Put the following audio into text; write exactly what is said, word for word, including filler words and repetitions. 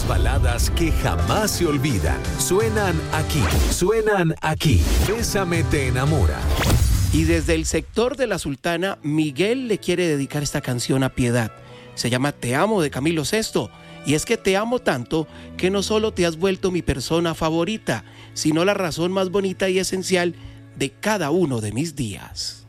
Las baladas que jamás se olvidan suenan aquí, suenan aquí. Bésame te enamora. Y desde el sector de La Sultana, Miguel le quiere dedicar esta canción a Piedad. Se llama Te amo de Camilo Sesto. Y es que te amo tanto que no solo te has vuelto mi persona favorita, sino la razón más bonita y esencial de cada uno de mis días.